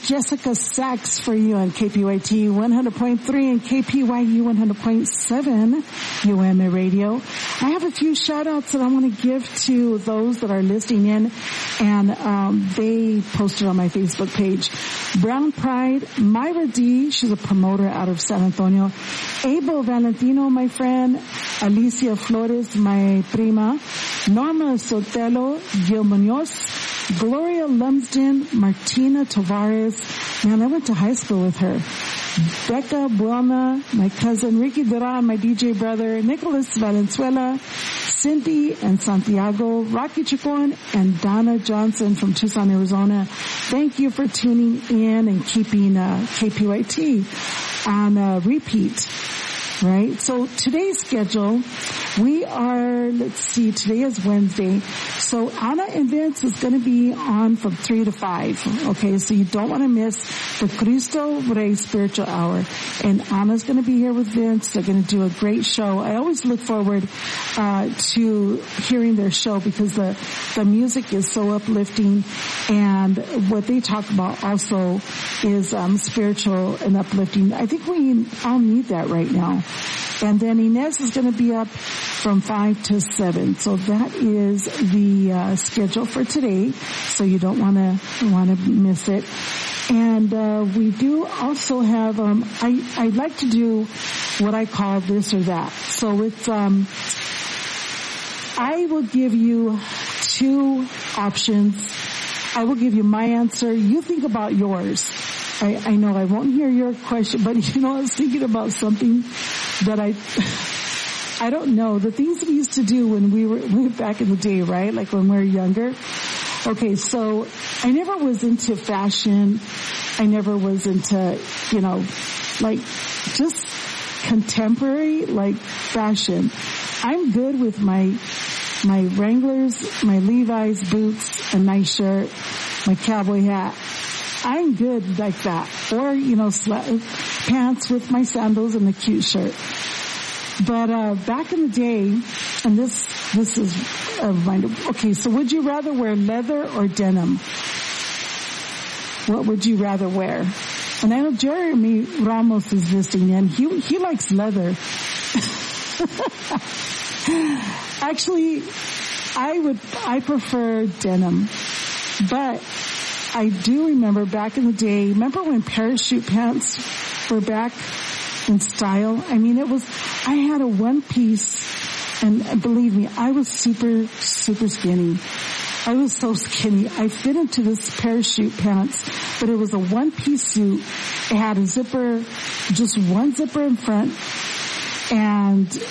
Jessica Sachs for you on KPYT 100.3 and KPYU 100.7 UMA Radio. I have a few shout outs that I want to give to those that are listening in, and they posted on my Facebook page. Brown Pride, Myra D, she's a promoter out of San Antonio. Abel Valentino, my friend. Alicia Flores, my prima. Norma Sotelo, Gil Munoz. Gloria Lumsden, Martina Tavares. Man, I went to high school with her. Becca Buelna, my cousin. Ricky Duran, my DJ brother. Nicholas Valenzuela. Cindy and Santiago. Rocky Chacon and Donna Johnson from Tucson, Arizona. Thank you for tuning in and keeping KPYT on repeat. Right? So today's schedule, we are, today is Wednesday. So Anna and Vince is going to be on from 3 to 5. Okay, so you don't want to miss the Cristo Rey Spiritual Hour. And Anna's going to be here with Vince. They're going to do a great show. I always look forward to hearing their show because the music is so uplifting, and what they talk about also is spiritual and uplifting. I think we all need that right now. And then Inez is going to be up from 5 to 7. So that is the schedule for today. So you don't want to miss it. And we do also have I'd like to do what I call this or that. So it's I will give you 2 options. I will give you my answer. You think about yours. I know I won't hear your question, but I was thinking about something that I don't know, the things we used to do when we were back in the day, right? Like when we were younger. Okay, so I never was into fashion. I never was into, like just contemporary, like fashion. I'm good with my Wranglers, my Levi's boots, a nice shirt, my cowboy hat. I'm good like that. Or, pants with my sandals and a cute shirt. But back in the day, and this is a reminder. Okay, so would you rather wear leather or denim? What would you rather wear? And I know Jeremy Ramos is listening in. He likes leather. Actually, I prefer denim. But I do remember back in the day, remember when parachute pants were back in style? I mean, I had a one piece, and believe me, I was super, super skinny. I was so skinny. I fit into this parachute pants, but it was a one piece suit. It had a zipper, just one zipper in front, and